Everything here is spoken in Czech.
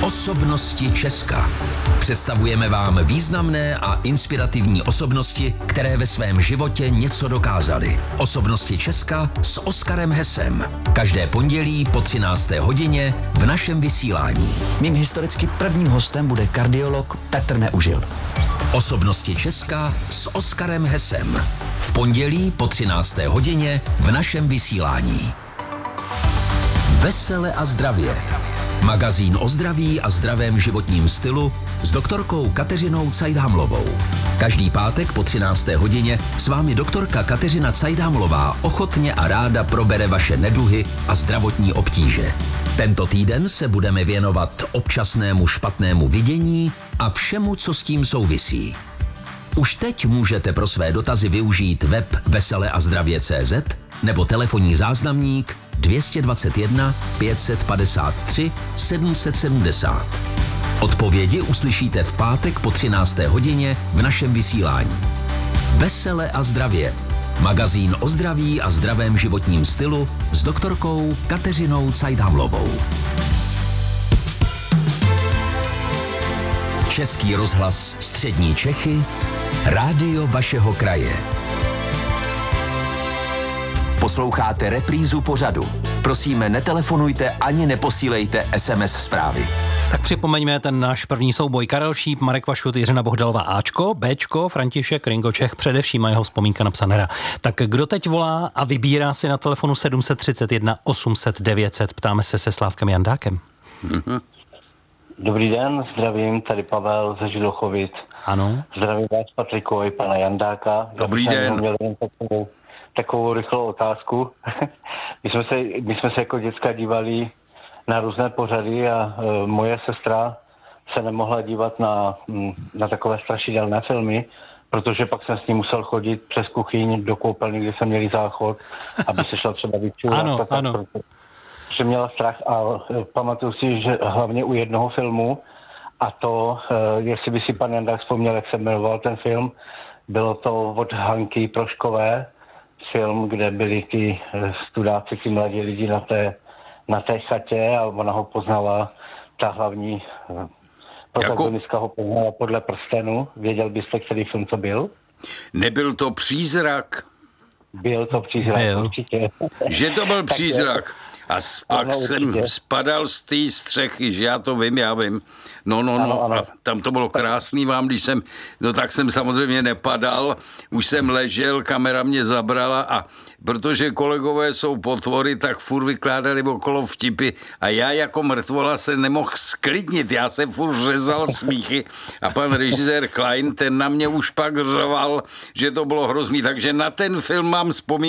Osobnosti Česka. Představujeme vám významné a inspirativní osobnosti, které ve svém životě něco dokázaly. Osobnosti Česka s Oskarem Hesem. Každé pondělí po 13. hodině v našem vysílání. Mým historicky prvním hostem bude kardiolog Petr Neužil. Osobnosti Česka s Oskarem Hesem. V pondělí po 13. hodině v našem vysílání. Vesele a zdravě. Magazín o zdraví a zdravém životním stylu s doktorkou Kateřinou Cajdhamlovou. Každý pátek po 13. hodině s vámi doktorka Kateřina Cajdhamlová ochotně a ráda probere vaše neduhy a zdravotní obtíže. Tento týden se budeme věnovat občasnému špatnému vidění a všemu, co s tím souvisí. Už teď můžete pro své dotazy využít web veseleazdravě.cz nebo telefonní záznamník 221 553 770. Odpovědi uslyšíte v pátek po 13. hodině v našem vysílání. Vesele a zdravě. Magazín o zdraví a zdravém životním stylu s doktorkou Kateřinou Cajdhamlovou. Český rozhlas Střední Čechy, rádio vašeho kraje. Posloucháte reprízu pořadu. Prosíme, netelefonujte ani neposílejte SMS zprávy. Tak připomeňme ten náš první souboj. Karel Šíp, Marek Vašut, Jiřina Bohdalová Ačko, Bčko, František Ringočech, především a jeho vzpomínka na psa Nera. Tak kdo teď volá a vybírá si na telefonu 731 800 900? Ptáme se Slávkem Jandákem. Dobrý den, zdravím, tady Pavel ze Židochovic. Ano. Zdravím vás, Patriku, i pana Jandáka. Dobrý den. Měl takovou rychlou otázku. my jsme se jako děcka dívali na různé pořady a moje sestra se nemohla dívat na takové strašidelné filmy, protože pak jsem s ní musel chodit přes kuchyň do koupelny, kde jsme měli záchod, aby se šla třeba vyčůrat. Ano. Protože měla strach a pamatuju si, že hlavně u jednoho filmu, a to, jestli by si pan Jandák vzpomněl, jak se jmenoval ten film, bylo to od Hanky Proškové, film, kde byli ty studáci, ty mladí lidi na té chatě a ona ho poznala, ta hlavní protagonistka ho poznala podle prstenu. Věděl byste, který film to byl? Nebyl to Přízrak? Byl to Přízrak, určitě. Že to byl Přízrak. A pak jsem spadal z té střechy, že já to vím, No. A tam to bylo krásný vám, tak jsem samozřejmě nepadal, už jsem ležel, kamera mě zabrala a protože kolegové jsou potvory, tak furt vykládali okolo vtipy a já jako mrtvola se nemohl sklidnit, já jsem furt řezal smíchy a pan režisér Klein, ten na mě už pak řval, že to bylo hrozný, takže na ten film mám vzpomínku